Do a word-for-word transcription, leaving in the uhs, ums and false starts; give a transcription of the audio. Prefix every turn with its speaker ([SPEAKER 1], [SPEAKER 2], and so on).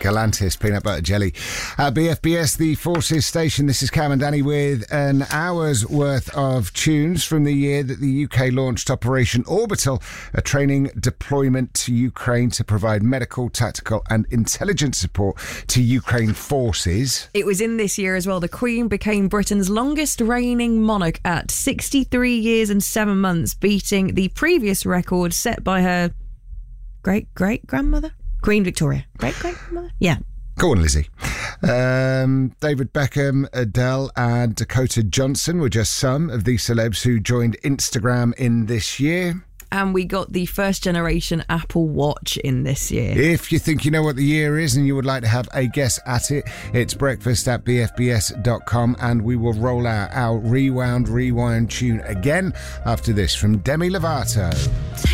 [SPEAKER 1] Galantis peanut butter jelly. At B F B S, the Forces Station, this is Cam and Danny with an hour's worth of tunes from the year that the U K launched Operation Orbital, a training deployment to Ukraine to provide medical, tactical and intelligence support to Ukraine forces.
[SPEAKER 2] It was in this year as well. The Queen became Britain's longest reigning monarch at sixty-three years and seven months, beating the previous record set by her great-great-grandmother? Queen Victoria. Great-great-grandmother? Yeah.
[SPEAKER 1] Go on, Lizzie. Um, David Beckham, Adele and Dakota Johnson were just some of the celebs who joined Instagram in this year.
[SPEAKER 2] And we got the first generation Apple Watch in this year.
[SPEAKER 1] If you think you know what the year is and you would like to have a guess at it, it's breakfast at b f b s dot com and we will roll out our Rewound Rewind tune again after this from Demi Lovato.